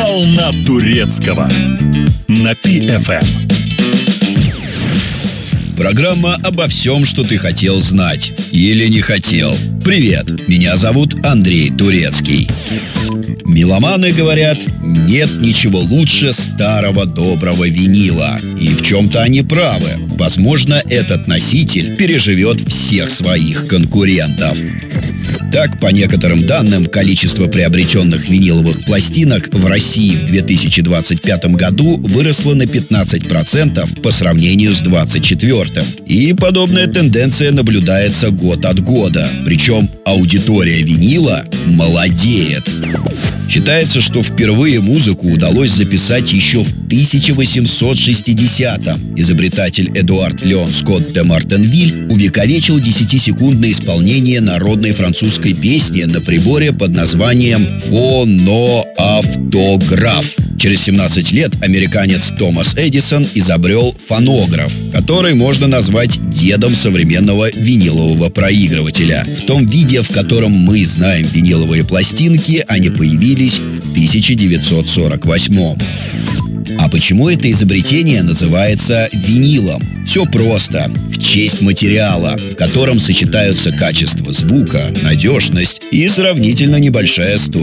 Волна турецкого на Пи-ФМ. Программа обо всем, что ты хотел знать или не хотел. Привет, меня зовут Андрей Турецкий. Меломаны говорят, нет ничего лучше старого доброго винила. И в чем-то они правы. Возможно, этот носитель переживет всех своих конкурентов. Так, по некоторым данным, количество приобретенных виниловых пластинок в России в 2025 году выросло на 15% по сравнению с 2024. И подобная тенденция наблюдается год от года. Причем аудитория винила молодеет. Считается, что впервые музыку удалось записать еще в 1860-м. Изобретатель Эдуард Леон Скотт де Мартенвиль увековечил 10-секундное исполнение народной французской песни на приборе под названием фоноавтограф. Через 17 лет американец Томас Эдисон изобрел фонограф, который можно назвать дедом современного винилового проигрывателя. В том виде, в котором мы знаем виниловые пластинки, они появились в 1948-м. А почему это изобретение называется винилом? Все просто. В честь материала, в котором сочетаются качество звука, надежность и сравнительно небольшая стоимость